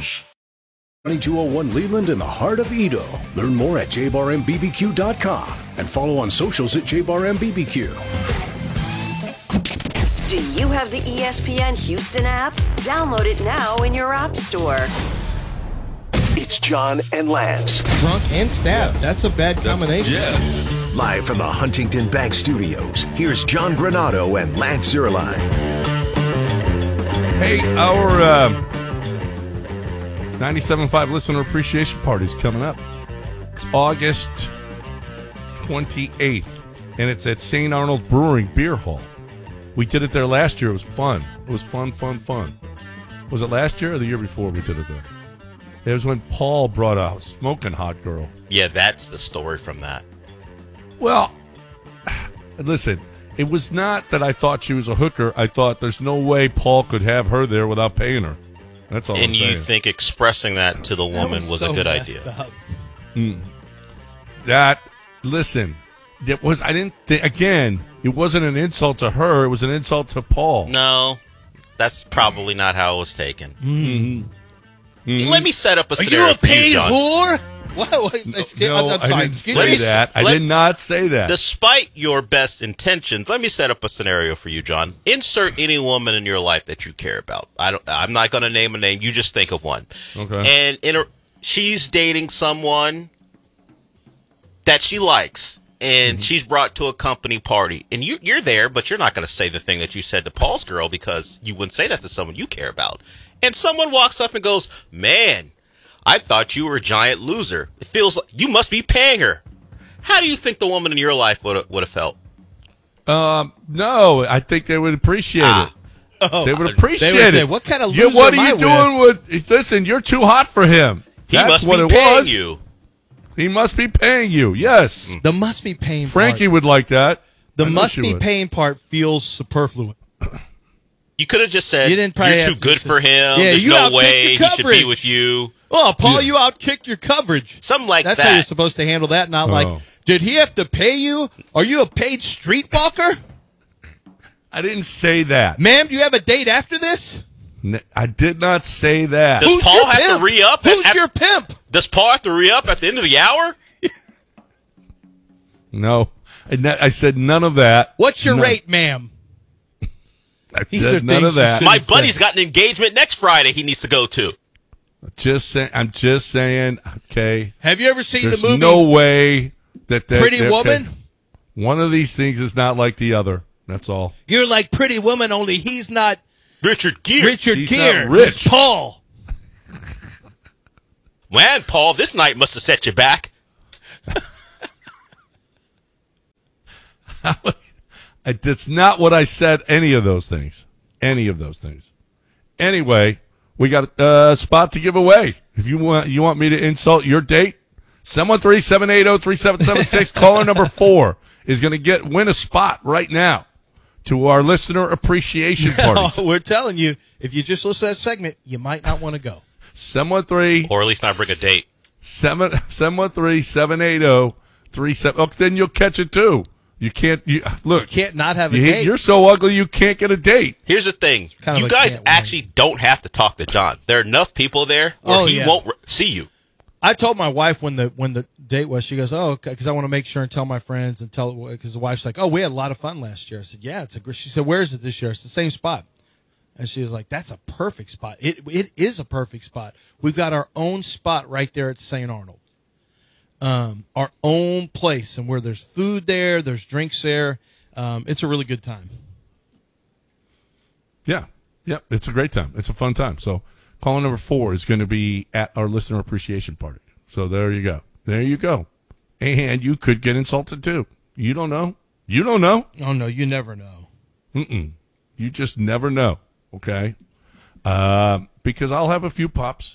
Lounge. 2201 Leland in the heart of Edo. Learn more at jbarmbbq.com and follow on socials at jbarmbbq. Do you have the ESPN Houston app? Download it now in your app store. It's John and Lance. Drunk and stabbed. That's a bad combination. Yeah. Live from the Huntington Bank Studios, here's John Granado and Lance Zierlein. Hey, our 97.5 Listener Appreciation Party is coming up. It's August 28th, and it's at St. Arnold Brewing Beer Hall. We did it there last year. It was fun. It was fun. Was it last year or the year before we did it there? It was when Paul brought a smoking hot girl. Yeah, that's the story from that. Well, listen, it was not that I thought she was a hooker. I thought there's no way Paul could have her there without paying her. That's all I'm saying. And you think expressing that to the woman was a good idea? Listen, it wasn't an insult to her. It was an insult to Paul. No, that's probably not how it was taken. Let me set up a scenario. Are you a paid John. whore? What? No, I'm sorry. I didn't say that. I did not say that. Despite your best intentions, let me set up a scenario for you, John. Insert any woman in your life that you care about. I'm not going to name a name. You just think of one. Okay. And she's dating someone that she likes, and she's brought to a company party, and you're there, but you're not going to say the thing that you said to Paul's girl because you wouldn't say that to someone you care about. And someone walks up and goes, "Man, I thought you were a giant loser. It feels like you must be paying her." How do you think the woman in your life would have felt? No, I think they would appreciate it. They would appreciate they would say, it. what kind of loser what are am I you doing with? Listen, you're too hot for him. That's He what must be it paying was. you. He must be paying you. Yes. The must be paying Frankie part. would like that. The I know must she be would. paying part feels superfluous. You could have just said, You didn't probably "You're have too to good say- for him. Yeah, There's you no outkicked way your he should be coverage." with you." Oh, Paul, you outkicked your coverage. Something like That's that. how you're supposed to handle that. Not like, did he have to pay you? Are you a paid streetwalker? I didn't say that. Ma'am, do you have a date after this? I did not say that. Does Who's Paul your have pimp? to re-up? Who's your pimp? Does Paul have to re-up at the end of the hour? No. I said none of that. What's your No. rate, ma'am? I These said are none things of you that. should- My said. buddy's got an engagement next Friday he needs to go to. I'm just saying, okay. Have you ever seen There's the movie no way that Pretty Woman? One of these things is not like the other. That's all. You're like Pretty Woman, only he's not Richard Gere. Richard He's Gere. not rich. It's Paul. Man, Paul, this night must have set you back. It's not what I said. Any of those things. Anyway, we got a spot to give away. If you want me to insult your date, 713-780-3776. Caller number 4 is going to win a spot right now to our listener appreciation party. We're telling you, if you just listen to that segment, you might not want to go. 713 Or at least not bring a date. 713-780-37. Oh, then you'll catch it too. You can't. Look. You can't not have a date. You're so ugly you can't get a date. Here's the thing. Kind of You a guys can't actually don't have to talk to John. There are enough people there where he won't see you. I told my wife when the date was, she goes, "Oh, because I want to make sure and tell my friends and tell," because the wife's like, "Oh, we had a lot of fun last year." I said, "Yeah, it's a great." She said, "Where is it this year?" It's the same spot. And she was like, "That's a perfect spot. It is a perfect spot. We've got our own spot right there at St. Arnold, our own place, and where there's food there, there's drinks there. It's a really good time." Yeah. It's a great time. It's a fun time. So caller number 4 is going to be at our listener appreciation party. So there you go. And you could get insulted too. You don't know. Oh no, you never know. You just never know. Okay. Because I'll have a few pops.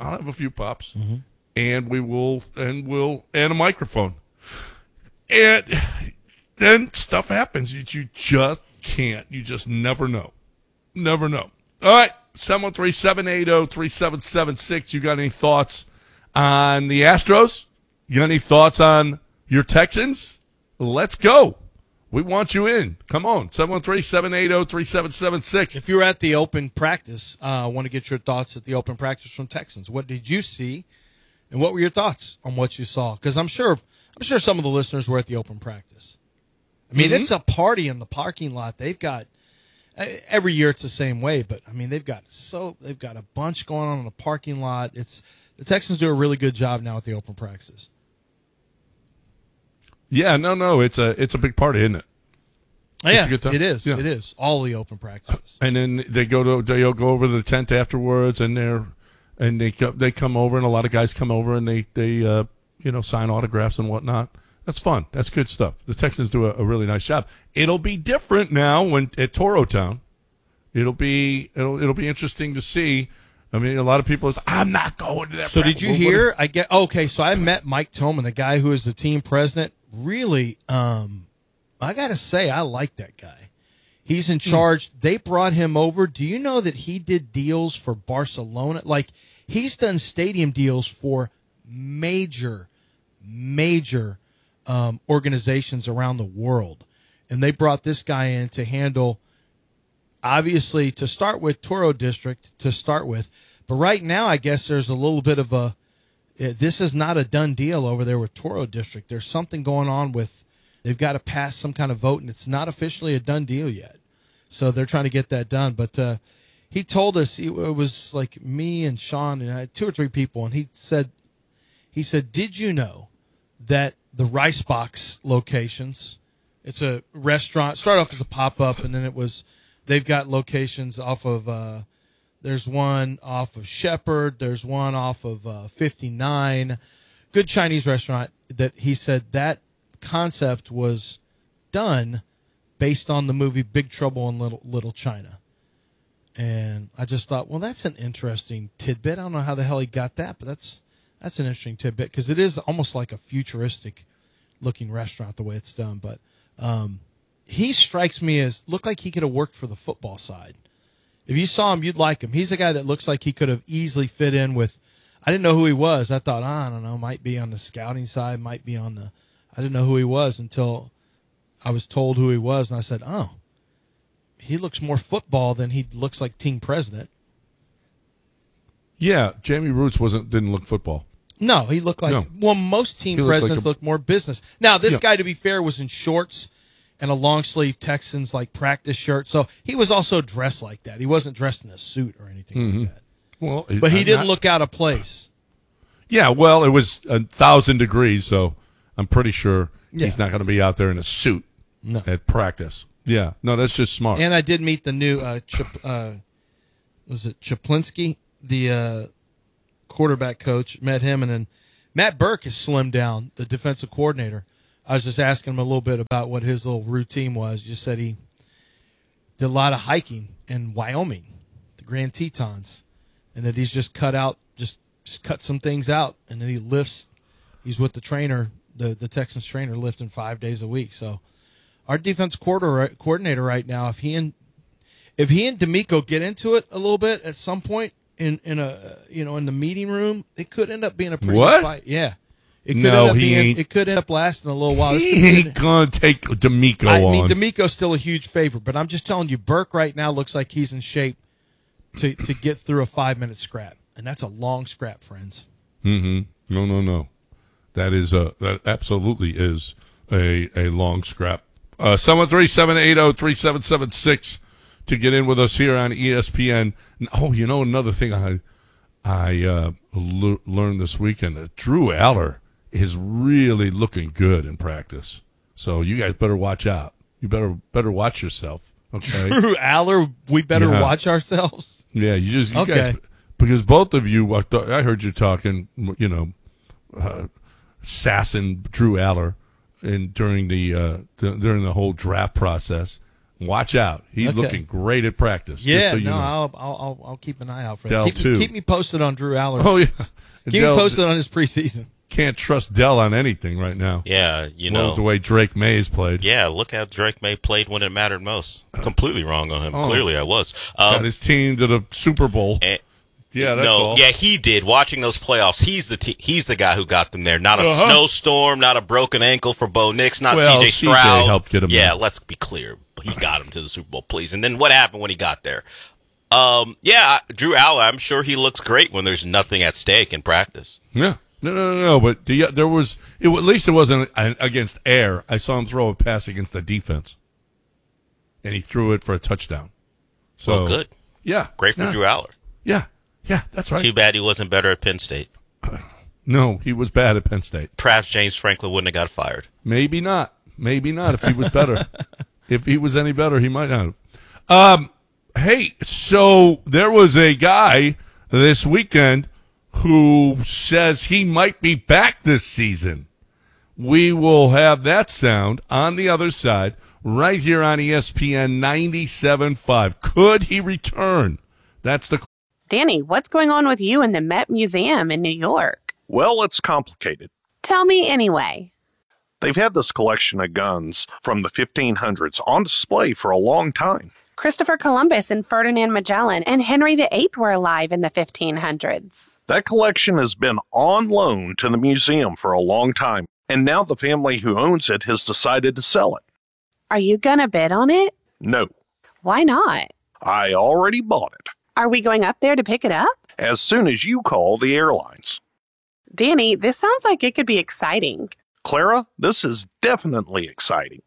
And we'll and a microphone. And then stuff happens that you just can't. You just never know. All right. 713-780-3776. You got any thoughts on the Astros? You got any thoughts on your Texans? Let's go. We want you in. Come on, 713-780-3776. If you were at the open practice, I want to get your thoughts at the open practice from Texans. What did you see, and what were your thoughts on what you saw? Because I'm sure some of the listeners were at the open practice. I mean, it's a party in the parking lot. They've got every year it's the same way, but I mean they've got a bunch going on in the parking lot. The Texans do a really good job now at the open practices. Yeah, no, it's a big party, isn't it? Yeah, a good time. it is. Yeah. It is. All the open practices. And then they'll go over to the tent afterwards, and they come over, and a lot of guys come over, and they sign autographs and whatnot. That's fun. That's good stuff. The Texans do a really nice job. It'll be different now when at Toro Town. It'll be interesting to see. I mean, a lot of people say, I'm not going to that. So did you hear? So I met Mike Toman, the guy who is the team president. Really, I got to say, I like that guy. He's in charge. They brought him over. Do you know that he did deals for Barcelona? Like, he's done stadium deals for major organizations around the world. And they brought this guy in to handle, obviously, to start with, Toro District to start with. But right now, I guess there's a little bit of this is not a done deal over there with Toro District. There's something going on with, they've got to pass some kind of vote, and it's not officially a done deal yet. So they're trying to get that done. But he told us, it was like me and Sean and 2 or 3 people, and he said, did you know that the Rice Box locations, it's a restaurant, started off as a pop-up, and then they've got locations off of, there's one off of Shepherd, there's one off of 59, good Chinese restaurant, that he said that concept was done based on the movie Big Trouble in Little China. And I just thought, well, that's an interesting tidbit. I don't know how the hell he got that, but that's an interesting tidbit, because it is almost like a futuristic looking restaurant the way it's done. But he strikes me as look like he could have worked for the football side. If you saw him, you'd like him. He's a guy that looks like he could have easily fit in with. I didn't know who he was. I thought, I don't know, might be on the scouting side, might be on the. I didn't know who he was until I was told who he was, and I said, oh, he looks more football than he looks like team president. Yeah, Jamie Roots didn't look football. No, he looked like most team presidents look more business. Now, this guy, to be fair, was in shorts and a long sleeve Texans like practice shirt, so he was also dressed like that. He wasn't dressed in a suit or anything like that. Well, but he didn't look out of place. Yeah, well, it was 1,000 degrees, so I'm pretty sure he's not going to be out there in a suit at practice. Yeah, no, that's just smart. And I did meet the new Chaplinski, the quarterback coach. Met him, and then Matt Burke has slimmed down, the defensive coordinator. I was just asking him a little bit about what his little routine was. He just said he did a lot of hiking in Wyoming, the Grand Tetons, and that he's just cut some things out, and then he lifts. He's with the trainer, the Texans trainer, lifting 5 days a week. So our defense coordinator right now, if he and D'Amico get into it a little bit at some point in the meeting room, it could end up being a pretty good fight. Yeah. It could end up lasting a little while. He ain't going to take D'Amico on. I mean, D'Amico's still a huge favorite, but I'm just telling you, Burke right now looks like he's in shape to get through a 5-minute scrap. And that's a long scrap, friends. Mm-hmm. No. That absolutely is a long scrap. 713-780-3776 to get in with us here on ESPN. Oh, another thing I learned this weekend, that Drew Aller is really looking good in practice. So you guys better watch out. You better watch yourself. Okay, Drew Aller, we better watch ourselves. Yeah, you guys, because both of you, I heard you talking, sassing Drew Aller during the whole draft process. Watch out. He's looking great at practice. Yeah, so I'll keep an eye out for Dell that. Keep me posted on Drew Aller. Oh, yeah. Keep me posted on his preseason. Can't trust Dell on anything right now. Yeah, the way Drake Mays played. Yeah, look how Drake May played when it mattered most. Completely wrong on him. Clearly I was. Got his team to the Super Bowl. Yeah, that's no, all. yeah, he did. Watching those playoffs, he's the guy who got them there. Not a snowstorm, not a broken ankle for Bo Nix, not C.J. Stroud. Helped get him there. Let's be clear. He got him to the Super Bowl, please. And then what happened when he got there? Drew Aller, I'm sure he looks great when there's nothing at stake in practice. Yeah. No. But there was, at least it wasn't against air. I saw him throw a pass against the defense. And he threw it for a touchdown. So good. Yeah. Great for Drew Aller. Yeah, that's right. Too bad he wasn't better at Penn State. No, he was bad at Penn State. Perhaps James Franklin wouldn't have got fired. Maybe not if he was better. If he was any better, he might not have. Hey, so there was a guy this weekend who says he might be back this season. We will have that sound on the other side right here on ESPN 97.5. Could he return? That's the Danny, what's going on with you in the Met Museum in New York? Well, it's complicated. Tell me anyway. They've had this collection of guns from the 1500s on display for a long time. Christopher Columbus and Ferdinand Magellan and Henry VIII were alive in the 1500s. That collection has been on loan to the museum for a long time, and now the family who owns it has decided to sell it. Are you gonna bid on it? No. Why not? I already bought it. Are we going up there to pick it up? As soon as you call the airlines. Danny, this sounds like it could be exciting. Clara, this is definitely exciting.